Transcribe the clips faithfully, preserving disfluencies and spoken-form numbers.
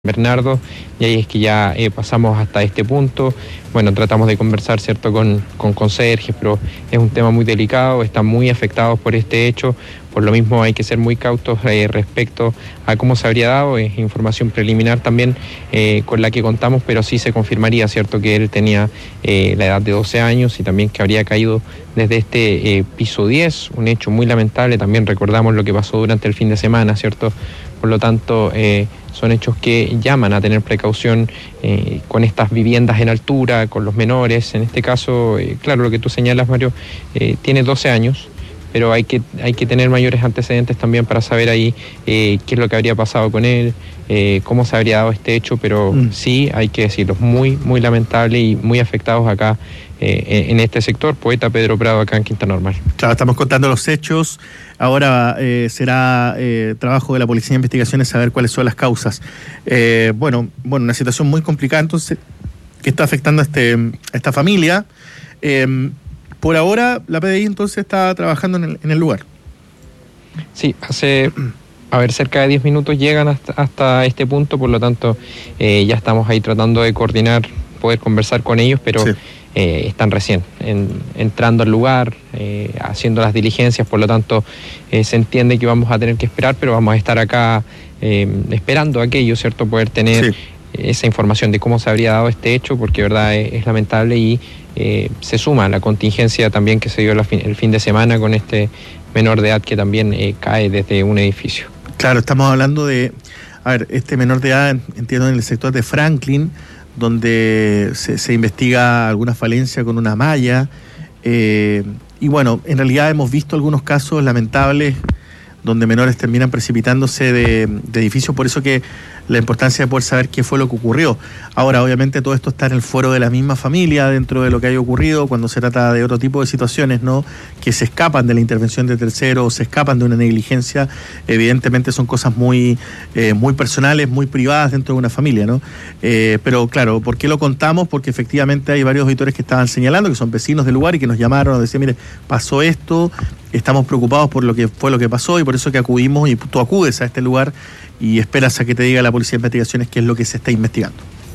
Bernardo, y ahí es que ya eh, pasamos hasta este punto. Bueno, tratamos de conversar, ¿cierto?, con, con conserjes, pero es un tema muy delicado, están muy afectados por este hecho, por lo mismo hay que ser muy cautos eh, respecto a cómo se habría dado, es información preliminar también eh, con la que contamos, pero sí se confirmaría, ¿cierto?, que él tenía eh, la edad de doce años y también que habría caído desde este eh, piso diez, un hecho muy lamentable. También recordamos lo que pasó durante el fin de semana, ¿cierto? Por lo tanto, eh, son hechos que llaman a tener precaución eh, con estas viviendas en altura, con los menores. En este caso, eh, claro, lo que tú señalas, Mario, eh, tiene doce años, pero hay que, hay que tener mayores antecedentes también para saber ahí eh, qué es lo que habría pasado con él, eh, cómo se habría dado este hecho, pero mm. sí, hay que decirlo, muy, muy lamentable y muy afectados acá eh, en este sector. Poeta Pedro Prado, acá en Quinta Normal. Claro, estamos contando los hechos. Ahora eh, será eh, trabajo de la Policía de Investigaciones saber cuáles son las causas. Eh, bueno, bueno, una situación muy complicada entonces que está afectando a, este, a esta familia. Eh, por ahora la P D I entonces está trabajando en el, en el lugar. Sí, hace, a ver, cerca de diez minutos llegan hasta, hasta este punto, por lo tanto eh, ya estamos ahí tratando de coordinar, poder conversar con ellos, pero... Sí. Eh, están recién en, entrando al lugar, eh, haciendo las diligencias, por lo tanto eh, se entiende que vamos a tener que esperar, pero vamos a estar acá eh, esperando aquello, ¿cierto? Poder tener sí. esa información de cómo se habría dado este hecho, porque verdad es, es lamentable y eh, se suma la contingencia también que se dio la fin, el fin de semana con este menor de edad que también eh, cae desde un edificio. Claro, estamos hablando de, a ver, este menor de edad, entiendo, en el sector de Franklin, donde se, se investiga alguna falencia con una malla, eh, y bueno, en realidad hemos visto algunos casos lamentables donde menores terminan precipitándose de, de edificios, por eso que la importancia de poder saber qué fue lo que ocurrió. Ahora, obviamente, todo esto está en el fuero de la misma familia, dentro de lo que haya ocurrido, cuando se trata de otro tipo de situaciones, ¿no?, que se escapan de la intervención de terceros, se escapan de una negligencia. Evidentemente son cosas muy, eh, muy personales, muy privadas dentro de una familia, ¿no? Eh, pero claro, ¿por qué lo contamos? Porque efectivamente hay varios auditores que estaban señalando, que son vecinos del lugar y que nos llamaron a decir, mire, pasó esto, estamos preocupados por lo que fue lo que pasó y por eso que acudimos, y tú acudes a este lugar y esperas a que te diga la Policía de Investigaciones qué es lo que se está investigando.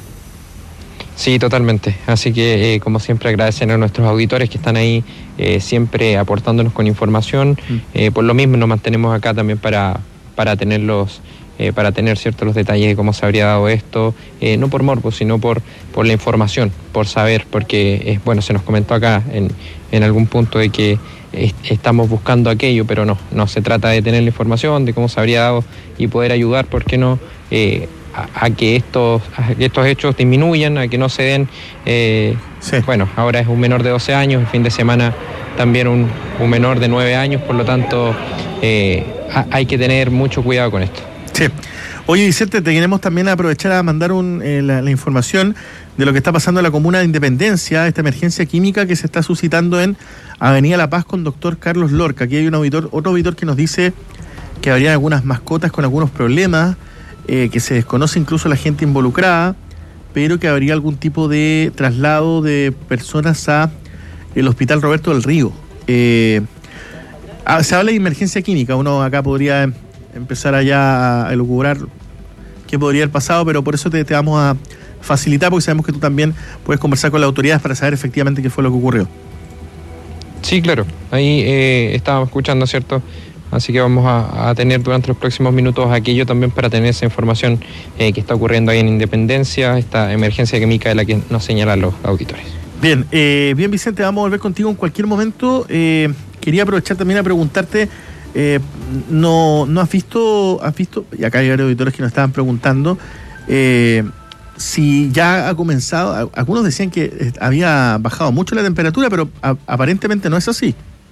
Sí, totalmente. Así que, eh, como siempre, agradecer a nuestros auditores que están ahí eh, siempre aportándonos con información. Mm. Eh, por lo mismo nos mantenemos acá también para, para tenerlos, eh, para tener ciertos los detalles de cómo se habría dado esto, eh, no por morbo, sino por, por la información, por saber, porque, eh, bueno, se nos comentó acá en, en algún punto de que estamos buscando aquello, pero no, no se trata de tener la información de cómo se habría dado y poder ayudar, ¿por qué no?, eh, a, a, que estos, a que estos hechos disminuyan, a que no se den, eh, sí. Bueno, ahora es un menor de doce años, el fin de semana también un, un menor de nueve años, por lo tanto eh, a, hay que tener mucho cuidado con esto. Sí. Oye, Vicente, te queremos también aprovechar a mandar un, eh, la, la información de lo que está pasando en la comuna de Independencia, esta emergencia química que se está suscitando en Avenida La Paz con doctor Carlos Lorca. Aquí hay un auditor, otro auditor que nos dice que habrían algunas mascotas con algunos problemas, eh, que se desconoce incluso la gente involucrada, pero que habría algún tipo de traslado de personas a el Hospital Roberto del Río. Eh, se habla de emergencia química, uno acá podría empezar allá a elucubrar qué podría haber pasado, pero por eso te, te vamos a facilitar, porque sabemos que tú también puedes conversar con las autoridades para saber efectivamente qué fue lo que ocurrió. Sí, claro, ahí eh, estábamos escuchando, ¿cierto? Así que vamos a, a tener durante los próximos minutos aquello también para tener esa información eh, que está ocurriendo ahí en Independencia, esta emergencia química de la que nos señalan los auditores. Bien, eh, bien Vicente, vamos a volver contigo en cualquier momento. Eh, quería aprovechar también a preguntarte, eh, no, no has visto, has visto, y acá hay varios auditores que nos estaban preguntando, eh, si ya ha comenzado, algunos decían que había bajado mucho la temperatura, pero a, aparentemente no es así.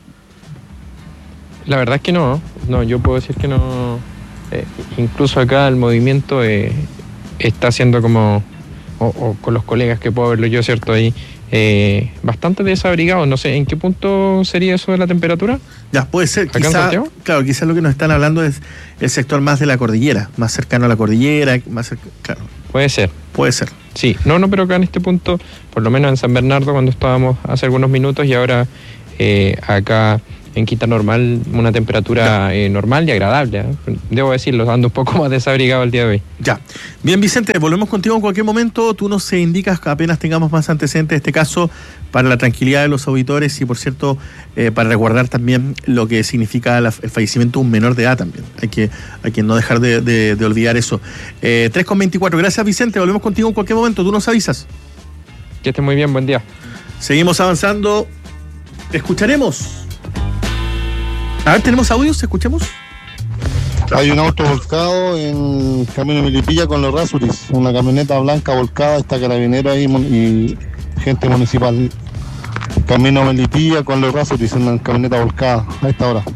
La verdad es que no, no, yo puedo decir que no, eh, incluso acá el movimiento eh, está haciendo como, o, o con los colegas que puedo verlo yo, ¿cierto? Ahí, eh, bastante desabrigado, no sé, ¿en qué punto sería eso de la temperatura? Ya, puede ser, quizá, claro, quizás lo que nos están hablando es el sector más de la cordillera, más cercano a la cordillera, más cerca, claro. Puede ser. Puede ser. Sí, no, no, pero acá en este punto, por lo menos en San Bernardo, cuando estábamos hace algunos minutos y ahora eh, acá en Quinta Normal una temperatura eh, normal y agradable, ¿eh? Debo decirlo, ando un poco más desabrigado el día de hoy. Ya. Bien, Vicente, volvemos contigo en cualquier momento. Tú nos indicas que apenas tengamos más antecedentes de este caso para la tranquilidad de los auditores y, por cierto, eh, para resguardar también lo que significa la, el fallecimiento de un menor de edad también. Hay que, hay que no dejar de, de, de olvidar eso. Eh, tres con veinticuatro. Gracias, Vicente. Volvemos contigo en cualquier momento. Tú nos avisas. Que estés muy bien. Buen día. Seguimos avanzando. Escucharemos. A ver, ¿tenemos audios? ¿Escuchemos? Hay un auto volcado en Camino Melipilla con los Rasuris, una camioneta blanca volcada, está carabinero ahí y gente municipal. Camino Melipilla con los Rasuris, una camioneta volcada a esta hora.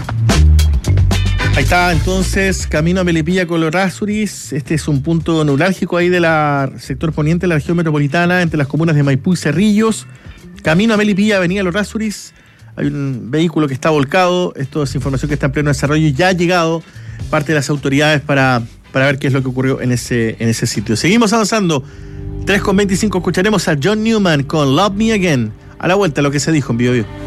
Ahí está, entonces, Camino a Melipilla con los Rasuris. Este es un punto neurálgico ahí del sector poniente de la región metropolitana, entre las comunas de Maipú y Cerrillos. Camino a Melipilla, avenida Los Rasuris. Hay un vehículo que está volcado. Esto es información que está en pleno desarrollo y ya ha llegado parte de las autoridades para, para ver qué es lo que ocurrió en ese, en ese sitio. Seguimos avanzando. tres con veinticinco, escucharemos a John Newman con Love Me Again. A la vuelta, lo que se dijo en Bio Bio.